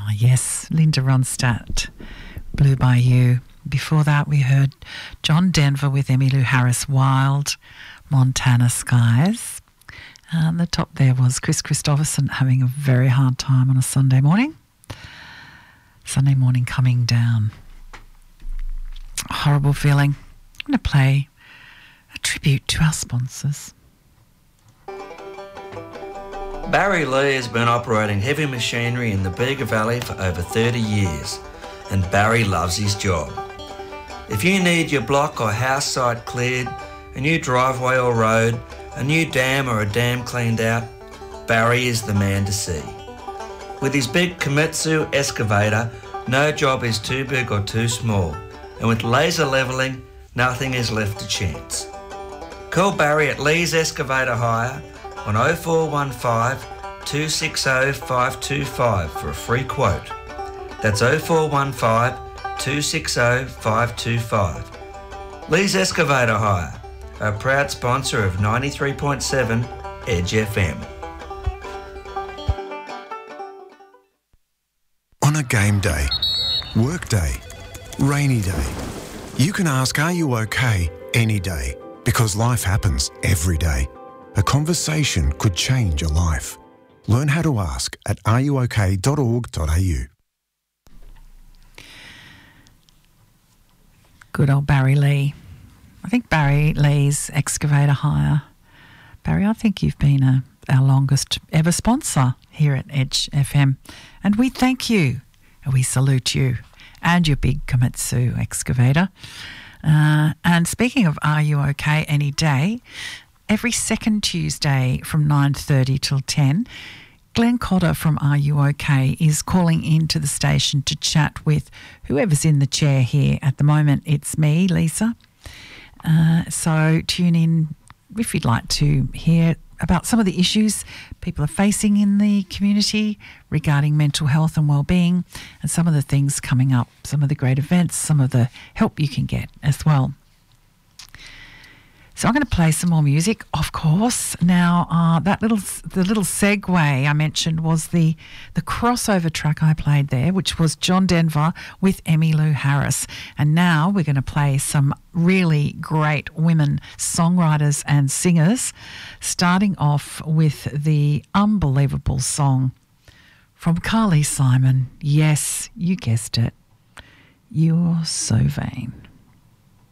Yes, Linda Ronstadt, Blue by You. Before that, we heard John Denver with Emmylou Harris, Wild, Montana Skies. The top there was Chris Christopherson having a very hard time on a Sunday morning. Sunday morning coming down. A horrible feeling. I'm going to play a tribute to our sponsors. Barry Lee has been operating heavy machinery in the Bega Valley for over 30 years, and Barry loves his job. If you need your block or house site cleared, a new driveway or road, a new dam or a dam cleaned out, Barry is the man to see. With his big Komatsu excavator, no job is too big or too small, and with laser levelling, nothing is left to chance. Call Barry at Lee's Excavator Hire on 0415 260 525 for a free quote. That's 0415 260 525. Lee's Excavator Hire, a proud sponsor of 93.7 Edge FM. On a game day, work day, rainy day, you can ask, are you okay, any day, because life happens every day. A conversation could change your life. Learn how to ask at areyouok.org.au. Good old Barry Lee. I think Barry Lee's Excavator Hire. Barry, I think you've been our longest ever sponsor here at Edge FM. And we thank you and we salute you and your big Komatsu excavator. And speaking of Are You OK Any Day, every second Tuesday from 9:30 till 10, Glenn Cotter from Are You OK is calling into the station to chat with whoever's in the chair here. At the moment, it's me, Lisa. So tune in if you'd like to hear about some of the issues people are facing in the community regarding mental health and well-being, and some of the things coming up, some of the great events, some of the help you can get as well. So I'm going to play some more music, of course. Now, the little segue I mentioned was the crossover track I played there, which was John Denver with Emmylou Harris. And now we're going to play some really great women songwriters and singers, starting off with the unbelievable song from Carly Simon. Yes, you guessed it. You're So Vain.